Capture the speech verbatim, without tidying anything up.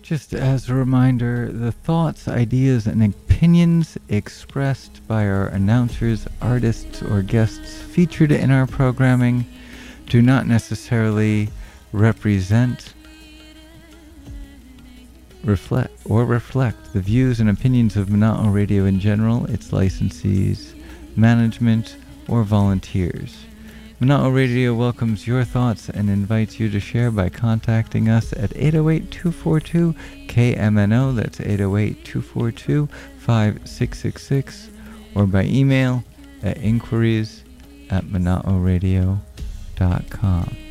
Just as a reminder, the thoughts, ideas, and opinions expressed by our announcers, artists, or guests featured in our programming do not necessarily represent, reflect, or reflect the views and opinions of Mana'o Radio in general, its licensees, management, or volunteers. Mana'o Radio welcomes your thoughts and invites you to share by contacting us at eight oh eight, two four two, K M N O, that's eight oh eight, two four two, five six six six, or by email at inquiries at mana'o radio dot com.